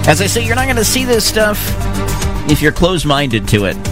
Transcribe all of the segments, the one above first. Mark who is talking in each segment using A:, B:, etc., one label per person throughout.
A: As I say, you're not going to see this stuff if you're closed-minded to it.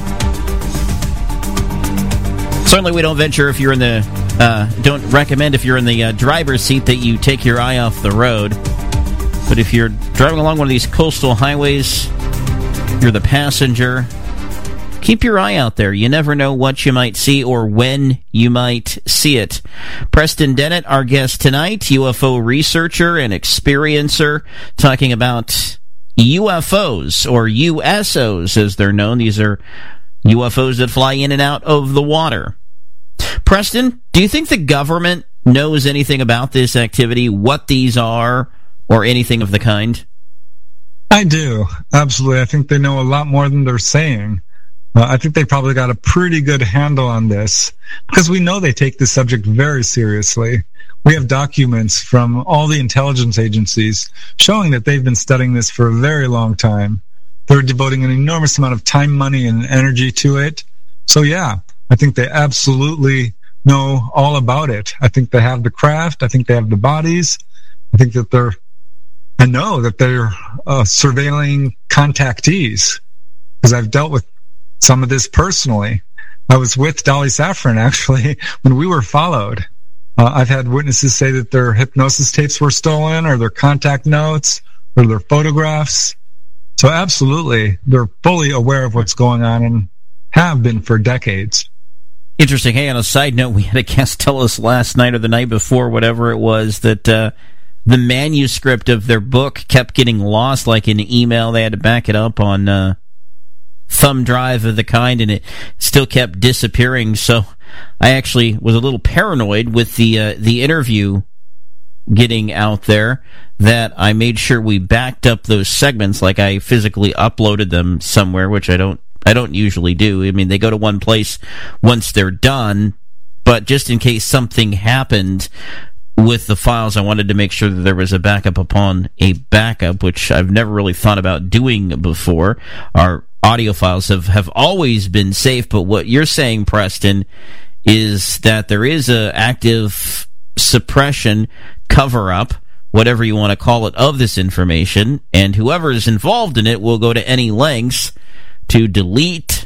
A: Certainly we don't venture if you're in the... don't recommend if you're in the driver's seat that you take your eye off the road. But if you're driving along one of these coastal highways, you're the passenger, keep your eye out there. You never know what you might see or when you might see it. Preston Dennett, our guest tonight, UFO researcher and experiencer, talking about UFOs, or USOs as they're known. These are UFOs that fly in and out of the water. Preston, do you think the government knows anything about this activity, what these are, or anything of the kind?
B: I do, absolutely. I think they know a lot more than they're saying. I think they probably got a pretty good handle on this, because we know they take this subject very seriously. We have documents from all the intelligence agencies showing that they've been studying this for a very long time. They're devoting an enormous amount of time, money, and energy to it. So yeah, I think they absolutely know all about it. I think they have the craft. I think they have the bodies. I know that they're surveilling contactees, because I've dealt with some of this personally. I was with Dolly Safran, actually, when we were followed. I've had witnesses say that their hypnosis tapes were stolen, or their contact notes, or their photographs. So absolutely, they're fully aware of what's going on and have been for decades.
A: Interesting. Hey, on a side note, we had a guest tell us last night or the night before, whatever it was, that the manuscript of their book kept getting lost, like in email. They had to back it up on thumb drive of the kind, and it still kept disappearing. So I actually was a little paranoid with the interview getting out there, that I made sure we backed up those segments, like I physically uploaded them somewhere, which I don't usually do. I mean, they go to one place once they're done, but just in case something happened with the files, I wanted to make sure that there was a backup upon a backup, which I've never really thought about doing before. Our audio files have always been safe, but what you're saying, Preston, is that there is a active suppression, cover-up, whatever you want to call it, of this information, and whoever is involved in it will go to any lengths to delete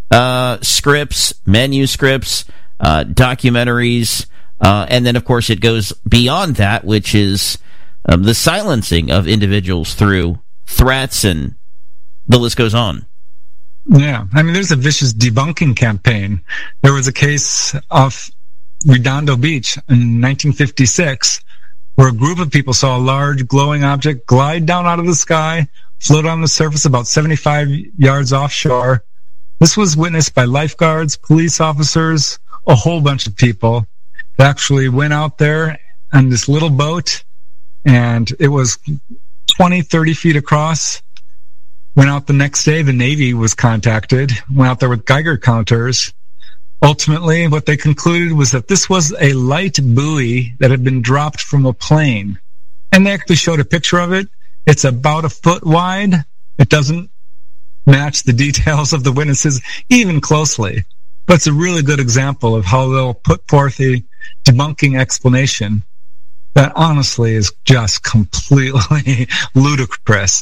A: scripts, manuscripts, documentaries, and then, of course, it goes beyond that, which is the silencing of individuals through threats, and the list goes on.
B: Yeah, I mean, there's a vicious debunking campaign. There was a case off Redondo Beach in 1956 where a group of people saw a large glowing object glide down out of the sky, float on the surface about 75 yards offshore. This was witnessed by lifeguards, police officers, a whole bunch of people. They actually went out there on this little boat, and it was 20, 30 feet across. Went out the next day, the Navy was contacted, went out there with Geiger counters. Ultimately, what they concluded was that this was a light buoy that had been dropped from a plane. And they actually showed a picture of it. It's about a foot wide. It doesn't match the details of the witnesses even closely. But it's a really good example of how they'll put forth a debunking explanation that honestly is just completely ludicrous.